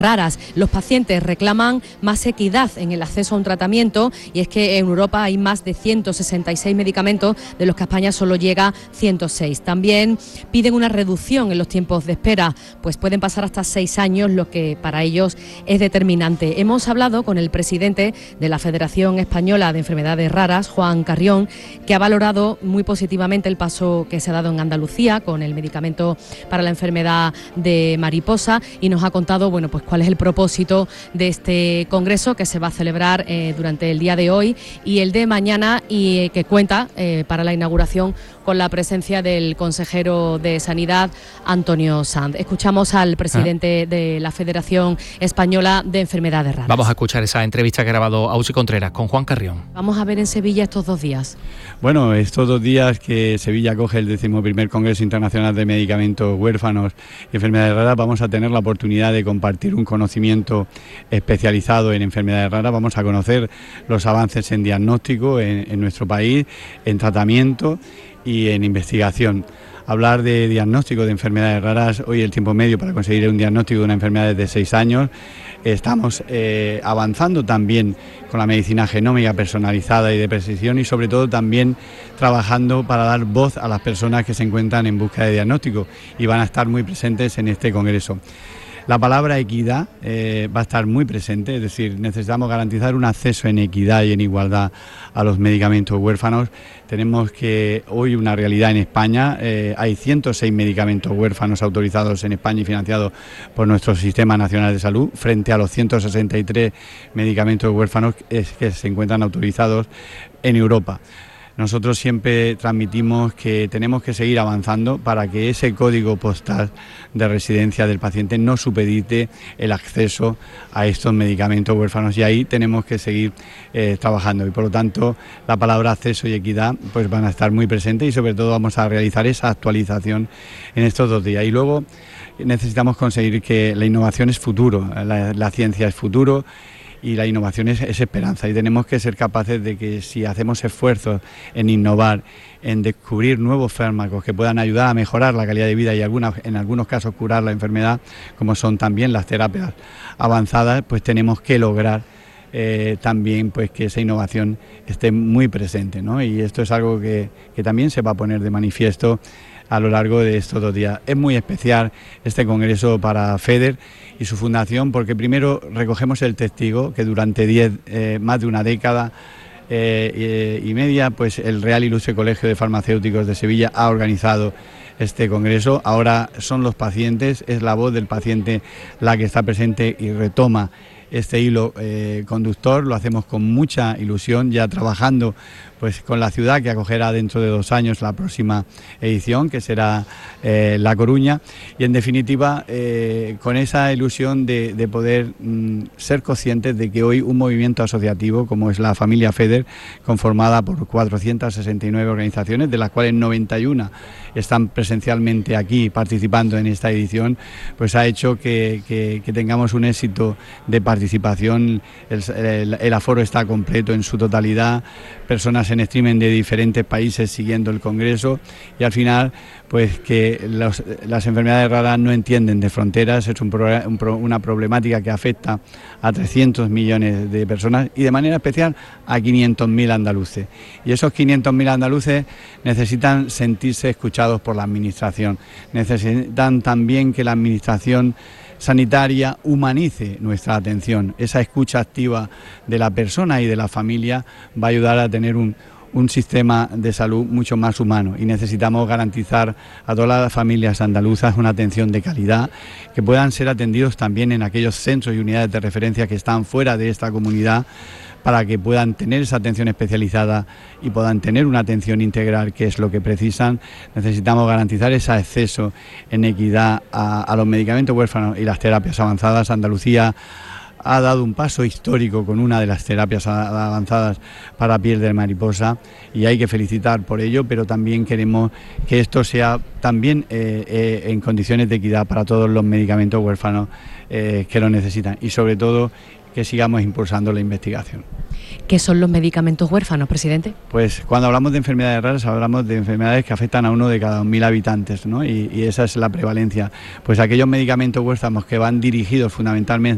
raras. Los pacientes reclaman más equidad en el acceso a un tratamiento y es que en Europa hay más de 166 medicamentos, de los que a España solo llega 106. También piden una reducción en los tiempos de espera, pues pueden pasar hasta 6 años, lo que para ellos es determinante. Hemos hablado con el presidente de la Federación Española de Enfermedades Raras, Juan Carrión, que ha valorado muy positivamente el paso que se ha dado en Andalucía con el medicamento para la enfermedad de mariposa y nos ha contado, bueno, pues cuál es el propósito de este congreso que se va a celebrar durante el día de hoy y el de mañana y que cuenta para la inauguración con la presencia del consejero de Sanidad, Antonio Sanz. Escuchamos al presidente de la Federación Española de Enfermedades Raras. Vamos a escuchar esa entrevista que ha grabado Ausi Contreras con Juan Carrión. Vamos a ver en Sevilla estos 2 días. Bueno, estos 2 días que Sevilla acoge el 11º Congreso Internacional de Medicamentos Huérfanos y Enfermedades Raras, vamos a tener la oportunidad de compartir un conocimiento especializado en enfermedades raras. Vamos a conocer los avances en diagnóstico en nuestro país, en tratamiento y en investigación. Hablar de diagnóstico de enfermedades raras, hoy el tiempo medio para conseguir un diagnóstico de una enfermedad es de 6 años. Estamos avanzando también con la medicina genómica personalizada y de precisión y sobre todo también trabajando para dar voz a las personas que se encuentran en busca de diagnóstico y van a estar muy presentes en este congreso. La palabra equidad va a estar muy presente, es decir, necesitamos garantizar un acceso en equidad y en igualdad a los medicamentos huérfanos. Tenemos que hoy una realidad en España, hay 106 medicamentos huérfanos autorizados en España y financiados por nuestro Sistema Nacional de Salud, frente a los 163 medicamentos huérfanos que se encuentran autorizados en Europa. Nosotros siempre transmitimos que tenemos que seguir avanzando para que ese código postal de residencia del paciente no supedite el acceso a estos medicamentos huérfanos y ahí tenemos que seguir trabajando y por lo tanto la palabra acceso y equidad pues van a estar muy presentes y sobre todo vamos a realizar esa actualización en estos 2 días y luego necesitamos conseguir que la innovación es futuro, la ciencia es futuro. Y la innovación es esperanza y tenemos que ser capaces de que si hacemos esfuerzos en innovar, en descubrir nuevos fármacos que puedan ayudar a mejorar la calidad de vida y en algunos casos curar la enfermedad, como son también las terapias avanzadas, pues tenemos que lograr también pues que esa innovación esté muy presente, ¿no? Y esto es algo que también se va a poner de manifiesto a lo largo de estos 2 días. Es muy especial este congreso para FEDER y su fundación porque primero recogemos el testigo que durante más de una década y media pues el Real Ilustre Colegio de Farmacéuticos de Sevilla ha organizado este congreso. Ahora son los pacientes, es la voz del paciente la que está presente y retoma este hilo conductor. Lo hacemos con mucha ilusión, ya trabajando pues con la ciudad que acogerá dentro de 2 años la próxima edición, que será La Coruña, y en definitiva con esa ilusión de poder ser conscientes de que hoy un movimiento asociativo como es la familia FEDER, conformada por 469 organizaciones, de las cuales 91 están presencialmente aquí participando en esta edición, pues ha hecho que tengamos un éxito de participación. El aforo está completo en su totalidad, personas en streaming de diferentes países siguiendo el congreso y al final pues que las enfermedades raras no entienden de fronteras, es una problemática que afecta a 300 millones de personas y de manera especial a 500.000 andaluces. Y esos 500.000 andaluces necesitan sentirse escuchados por la administración, necesitan también que la administración sanitaria humanice nuestra atención. Esa escucha activa de la persona y de la familia va a ayudar a tener un sistema de salud mucho más humano y necesitamos garantizar a todas las familias andaluzas una atención de calidad, que puedan ser atendidos también en aquellos centros y unidades de referencia que están fuera de esta comunidad, para que puedan tener esa atención especializada y puedan tener una atención integral, que es lo que precisan. Necesitamos garantizar ese acceso en equidad a los medicamentos huérfanos y las terapias avanzadas. Andalucía ha dado un paso histórico con una de las terapias avanzadas para piel de mariposa y hay que felicitar por ello, pero también queremos que esto sea también en condiciones de equidad para todos los medicamentos huérfanos que lo necesitan y sobre todo que sigamos impulsando la investigación. ¿Qué son los medicamentos huérfanos, presidente? Pues cuando hablamos de enfermedades raras hablamos de enfermedades que afectan a 1 de cada 1.000 habitantes, ¿no? Y esa es la prevalencia. Pues aquellos medicamentos huérfanos que van dirigidos fundamentalmente